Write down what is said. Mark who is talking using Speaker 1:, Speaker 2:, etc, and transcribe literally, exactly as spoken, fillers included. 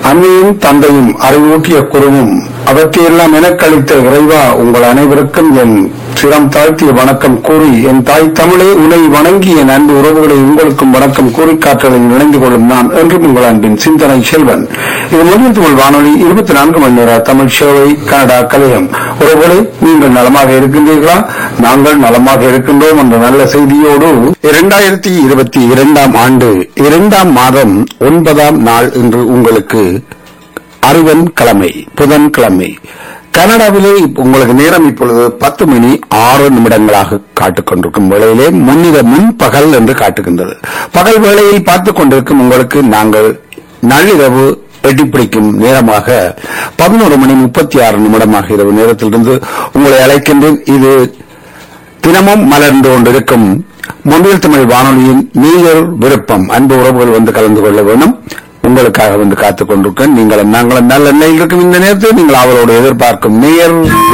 Speaker 1: அன்னையும் தந்தையும் அறிவூட்டிய குருவும் அவற்றையெல்லாம் எனக்களித்த இறைவா உங்கள் அனைவருக்கும் என் சிரம் தாழ்த்திய வணக்கம் கூறி, என் தாய் தமிழே உன்னை வணங்கி என் அன்பு உறவுகளை உங்களுக்கும் வணக்கம் கூறி காற்றலில் இணைந்து கொள்ளும் நான் என்றும் உங்கள் அன்பின் சிந்தனை செல்வன். இது மொழியில் தமிழ் வானொலி இருபத்தி நான்கு மணி நேர தமிழ் சேவை கனடா கலையம். உறவுகளை நீங்கள் நலமாக இருக்கின்றீர்களா? நாங்கள் நலமாக இருக்கின்றோம் என்ற நல்ல செய்தியோடு இரண்டாயிரத்தி இருபத்தி இரண்டாம் ஆண்டு இரண்டாம் மாதம் ஒன்பதாம் நாள் இன்று உங்களுக்கு அறிவன் கிழமை, புதன்கிழமை. கனடாவிலே உங்களுக்கு நேரம் இப்பொழுது பத்து மணி ஆறு நிமிடங்களாக காட்டுக் கொண்டிருக்கும் வேளையிலே முன்னித முன்பகல் என்று காட்டுகின்றது. பகல் வேளையில் பார்த்துக் கொண்டிருக்கும் உங்களுக்கு நாங்கள் நள்ளிரவு எட்டிப்பிடிக்கும் நேரமாக பதினோரு மணி முப்பத்தி ஆறு நிமிடமாக இரவு நேரத்திலிருந்து உங்களை அழைக்கின்றேன். இது தினமும் மலர்ந்து கொண்டிருக்கும் மொழியில் தமிழ் வானொலியின் நீர் விருப்பம். அன்பு உறவுகள் வந்து கலந்து கொள்ள வேண்டும். உங்களுக்காக வந்து காத்துக் கொண்டிருக்கேன். நீங்களும் நாங்களும் நல்ல எண்ணெயில் இருக்கும் இந்த நேரத்தில் நீங்கள் அவரோடு எதிர்பார்க்கும் நேர்